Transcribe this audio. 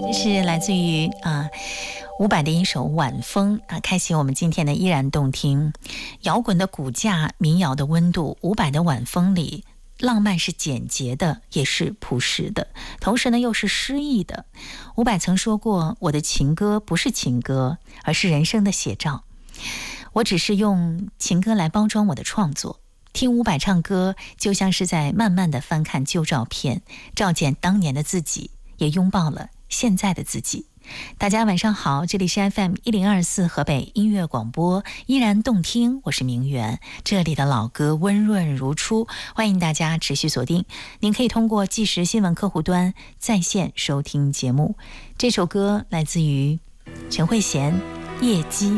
是来自于伍佰的一首《晚风》开启我们今天的依然动听。摇滚的骨架，民谣的温度，伍佰的《晚风》里，浪漫是简洁的，也是朴实的，同时呢又是诗意的。伍佰曾说过，我的情歌不是情歌，而是人生的写照。我只是用情歌来包装我的创作。听伍佰唱歌，就像是在慢慢的翻看旧照片，照见当年的自己，也拥抱了现在的自己。大家晚上好，这里是 FM1024 河北音乐广播，依然动听，我是明媛，这里的老歌温润如初，欢迎大家持续锁定。您可以通过即时新闻客户端在线收听节目。这首歌来自于陈慧娴《夜机》。